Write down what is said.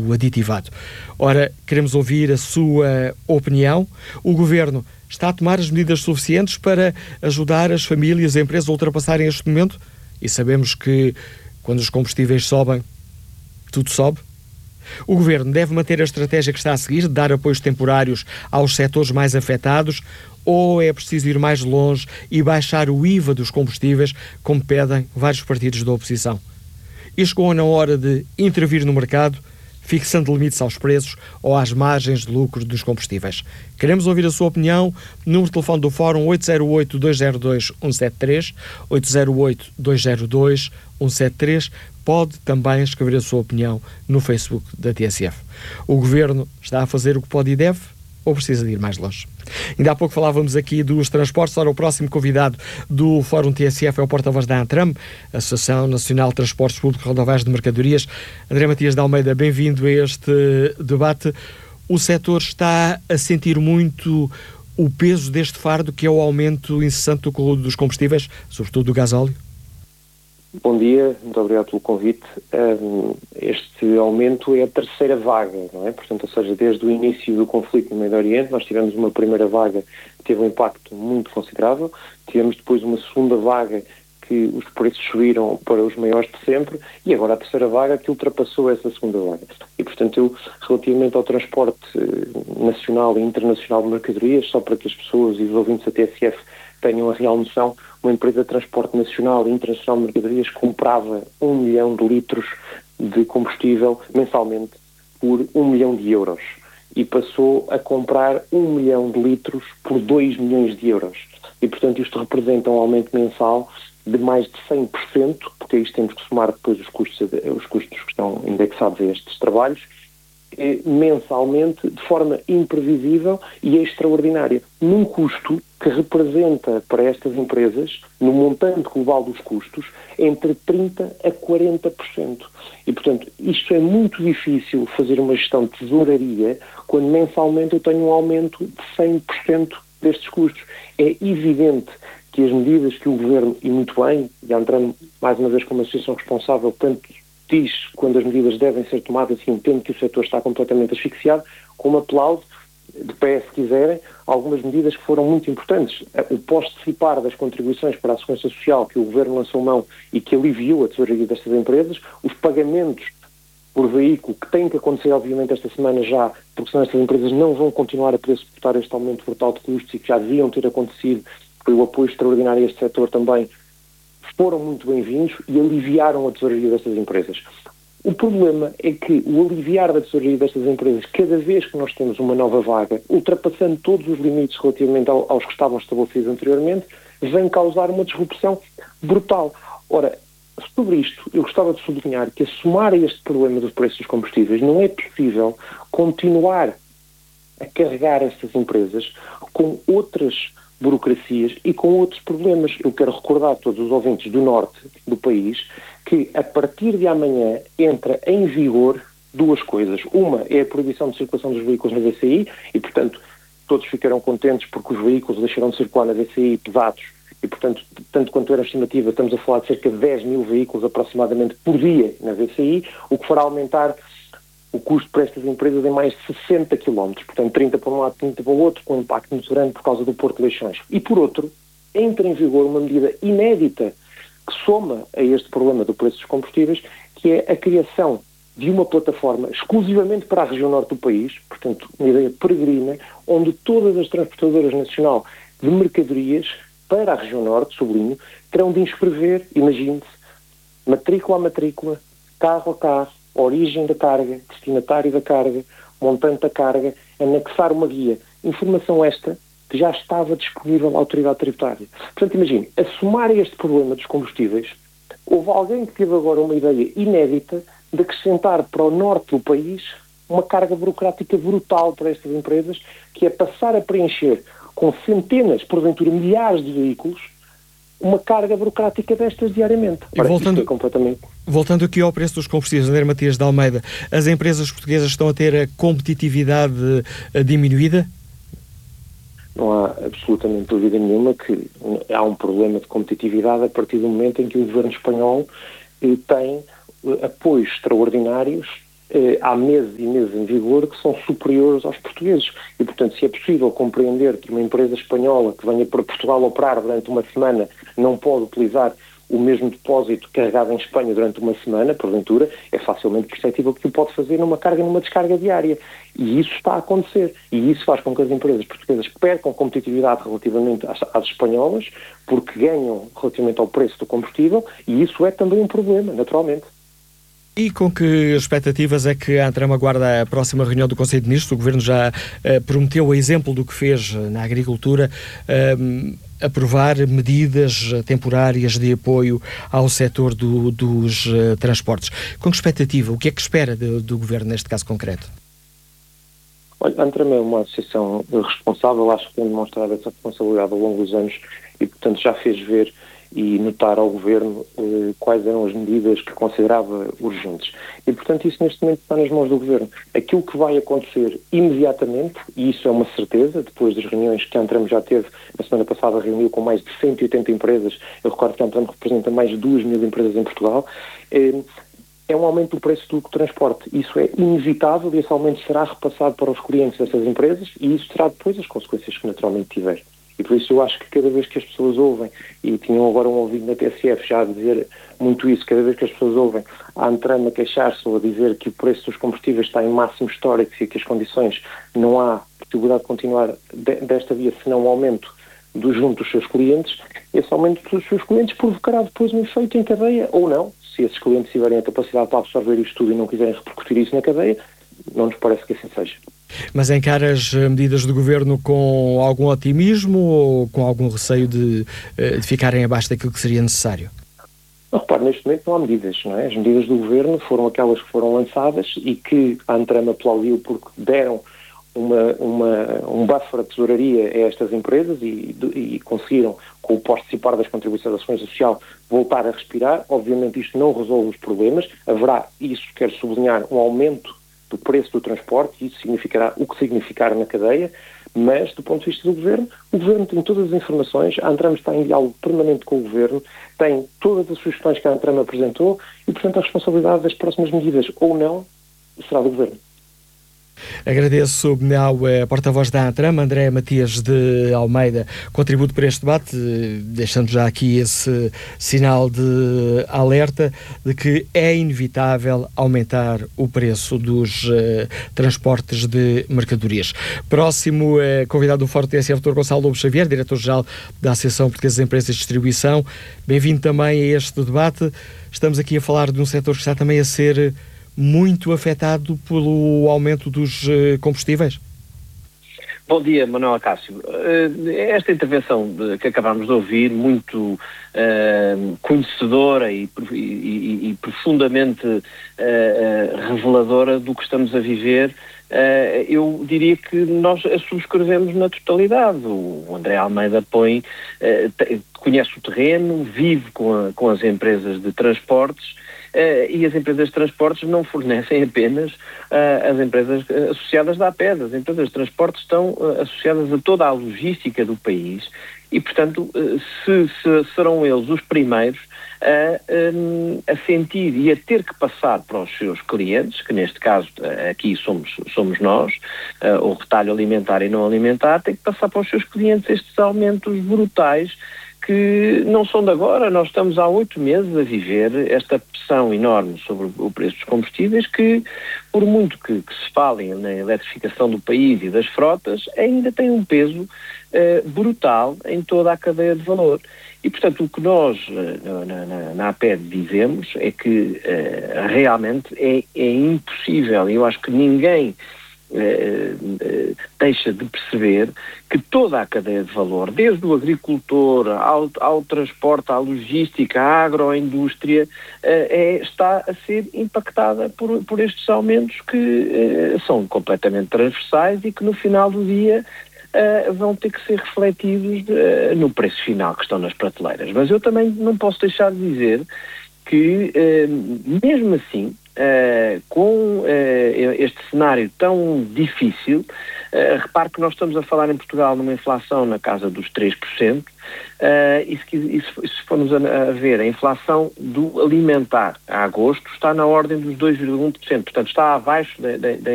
combustível aditivado. Ora, queremos ouvir a sua opinião. O Governo está a tomar as medidas suficientes para ajudar as famílias e empresas a ultrapassarem este momento? E sabemos que quando os combustíveis sobem, tudo sobe. O Governo deve manter a estratégia que está a seguir, de dar apoios temporários aos setores mais afetados, ou é preciso ir mais longe e baixar o IVA dos combustíveis, como pedem vários partidos da oposição? E chegou na hora de intervir no mercado, fixando limites aos preços ou às margens de lucro dos combustíveis. Queremos ouvir a sua opinião. Número de telefone do Fórum 808-202-173, 808-202-173. Pode também escrever a sua opinião no Facebook da TSF. O Governo está a fazer o que pode e deve, ou precisa de ir mais longe? Ainda há pouco falávamos aqui dos transportes. Ora, o próximo convidado do Fórum TSF é o porta-voz da ANTRAM, Associação Nacional de Transportes Públicos Rodoviários de Mercadorias. André Matias de Almeida, bem-vindo a este debate. O setor está a sentir muito o peso deste fardo, que é o aumento incessante dos combustíveis, sobretudo do gasóleo? Bom dia, muito obrigado pelo convite. Este aumento é a terceira vaga, não é? Portanto, ou seja, desde o início do conflito no Médio Oriente, nós tivemos uma primeira vaga que teve um impacto muito considerável, tivemos depois uma segunda vaga que os preços subiram para os maiores de sempre, e agora a terceira vaga que ultrapassou essa segunda vaga. E, portanto, eu, relativamente ao transporte nacional e internacional de mercadorias, só para que as pessoas e os ouvintes da TSF tenham a real noção, uma empresa de transporte nacional e internacional de mercadorias comprava 1 milhão de litros de combustível mensalmente por 1 milhão de euros e passou a comprar 1 milhão de litros por 2 milhões de euros. E, portanto, isto representa um aumento mensal de mais de 100%, porque a isto temos que somar depois os custos que estão indexados a estes trabalhos, mensalmente, de forma imprevisível e extraordinária, num custo que representa para estas empresas, no montante global dos custos, entre 30% a 40%. E, portanto, isto é muito difícil fazer uma gestão de tesouraria quando mensalmente eu tenho um aumento de 100% destes custos. É evidente que as medidas que o Governo, e muito bem, e entrando mais uma vez como associação responsável, tanto diz quando as medidas devem ser tomadas e entende que o setor está completamente asfixiado, como aplaudo, de pé se quiserem, algumas medidas que foram muito importantes. O post-cipar das contribuições para a Segurança Social que o Governo lançou mão e que aliviou a tesouraria destas empresas, os pagamentos por veículo, que têm que acontecer obviamente esta semana já, porque senão estas empresas não vão continuar a poder suportar este aumento brutal de custos e que já deviam ter acontecido, pelo apoio extraordinário a este setor também, foram muito bem-vindos e aliviaram a tesouraria destas empresas. O problema é que o aliviar da tesouraria destas empresas, cada vez que nós temos uma nova vaga, ultrapassando todos os limites relativamente aos que estavam estabelecidos anteriormente, vem causar uma disrupção brutal. Ora, sobre isto, eu gostava de sublinhar que, a somar a este problema dos preços dos combustíveis, não é possível continuar a carregar estas empresas com outras burocracias e com outros problemas. Eu quero recordar a todos os ouvintes do norte do país que, a partir de amanhã, entra em vigor duas coisas. Uma é a proibição de circulação dos veículos na VCI e, portanto, todos ficarão contentes porque os veículos deixarão de circular na VCI pesados e, portanto, tanto quanto era a estimativa, estamos a falar de cerca de 10 mil veículos aproximadamente por dia na VCI, o que fará aumentar o custo para estas empresas em mais de 60 km, portanto 30 para um lado, 30 para o outro, com um impacto muito grande por causa do Porto de Leixões. E por outro, entra em vigor uma medida inédita que soma a este problema do preço dos combustíveis, que é a criação de uma plataforma exclusivamente para a região norte do país, portanto uma ideia peregrina, onde todas as transportadoras nacional de mercadorias para a região norte, sublinho, terão de inscrever, imagine-se, matrícula a matrícula, carro a carro, origem da carga, destinatário da carga, montante da carga, anexar uma guia. Informação esta que já estava disponível à autoridade tributária. Portanto, imagine, a somar a este problema dos combustíveis, houve alguém que teve agora uma ideia inédita de acrescentar para o norte do país uma carga burocrática brutal para estas empresas, que é passar a preencher com centenas, porventura milhares de veículos, uma carga burocrática destas diariamente. E voltando aqui ao preço dos combustíveis, André Matias de Almeida, as empresas portuguesas estão a ter a competitividade diminuída? Não há absolutamente dúvida nenhuma que há um problema de competitividade a partir do momento em que o governo espanhol tem apoios extraordinários há meses e meses em vigor que são superiores aos portugueses. E, portanto, se é possível compreender que uma empresa espanhola que venha para Portugal operar durante uma semana não pode utilizar o mesmo depósito carregado em Espanha durante uma semana, porventura, é facilmente perceptível que o pode fazer numa carga e numa descarga diária. E isso está a acontecer. E isso faz com que as empresas portuguesas percam competitividade relativamente às espanholas, porque ganham relativamente ao preço do combustível, e isso é também um problema, naturalmente. E com que expectativas é que a Antram aguarda a próxima reunião do Conselho de Ministros? O Governo já prometeu, a exemplo do que fez na agricultura, aprovar medidas temporárias de apoio ao setor dos transportes. Com que expectativa? O que é que espera do Governo neste caso concreto? Olha, a Antram é uma associação responsável, acho que tem demonstrado essa responsabilidade ao longo dos anos e, portanto, já fez ver e notar ao Governo quais eram as medidas que considerava urgentes. E, portanto, isso neste momento está nas mãos do Governo. Aquilo que vai acontecer imediatamente, e isso é uma certeza, depois das reuniões que a Antram já teve, na semana passada reuniu com mais de 180 empresas, eu recordo que a Antram representa mais de 2.000 empresas em Portugal, é um aumento do preço do transporte. Isso é inevitável e esse aumento será repassado para os clientes dessas empresas e isso terá depois as consequências que naturalmente tiver. E por isso eu acho que cada vez que as pessoas ouvem, e tinham agora um ouvido na TSF já a dizer muito isso, cada vez que as pessoas ouvem a Antram a queixar-se ou a dizer que o preço dos combustíveis está em máximo histórico e que as condições não há possibilidade de continuar desta via senão um aumento junto dos seus clientes, esse aumento dos seus clientes provocará depois um efeito em cadeia ou não. Se esses clientes tiverem a capacidade para absorver isto tudo e não quiserem repercutir isso na cadeia, não nos parece que assim seja. Mas encara as medidas do Governo com algum otimismo ou com algum receio de ficarem abaixo daquilo que seria necessário? Não, repare, neste momento não há medidas, não é? As medidas do Governo foram aquelas que foram lançadas e que a Antram aplaudiu porque deram um buffer de tesouraria a estas empresas e conseguiram, com o participar das contribuições da Segurança Social, voltar a respirar. Obviamente isto não resolve os problemas, haverá, isso quero sublinhar, um aumento do preço do transporte, e isso significará o que significar na cadeia, mas do ponto de vista do Governo, o Governo tem todas as informações, a Antram está em diálogo permanente com o Governo, tem todas as sugestões que a Antram apresentou e, portanto, a responsabilidade das próximas medidas ou não será do Governo. Agradeço ao porta-voz da Antram, André Matias de Almeida, contributo para este debate, deixando já aqui esse sinal de alerta de que é inevitável aumentar o preço dos transportes de mercadorias. Próximo convidado do Fórum TSF, Dr. Gonçalo Lobo Xavier, diretor-geral da Associação Portuguesa de Empresas de Distribuição. Bem-vindo também a este debate. Estamos aqui a falar de um setor que está também a ser muito afetado pelo aumento dos combustíveis? Bom dia, Manuel Acácio. Esta intervenção que acabámos de ouvir, muito conhecedora e profundamente reveladora do que estamos a viver, eu diria que nós a subscrevemos na totalidade. O André Almeida conhece o terreno, vive com as empresas de transportes, e as empresas de transportes não fornecem apenas as empresas associadas da APED. As empresas de transportes estão associadas a toda a logística do país e, portanto, serão eles os primeiros a sentir e a ter que passar para os seus clientes, que neste caso aqui somos nós, o retalho alimentar e não alimentar, tem que passar para os seus clientes estes aumentos brutais que não são de agora. Nós estamos há 8 meses a viver esta pressão enorme sobre o preço dos combustíveis que, por muito que se fale na eletrificação do país e das frotas, ainda tem um peso brutal em toda a cadeia de valor. E, portanto, o que nós na APED dizemos é que realmente é impossível, e eu acho que ninguém deixa de perceber que toda a cadeia de valor, desde o agricultor ao transporte, à logística, à agroindústria, está a ser impactada por estes aumentos que são completamente transversais e que no final do dia vão ter que ser refletidos no preço final que estão nas prateleiras. Mas eu também não posso deixar de dizer que, mesmo assim, com este cenário tão difícil, repare que nós estamos a falar em Portugal numa inflação na casa dos 3%, e se formos a ver, a inflação do alimentar a agosto está na ordem dos 2,1%, portanto está abaixo da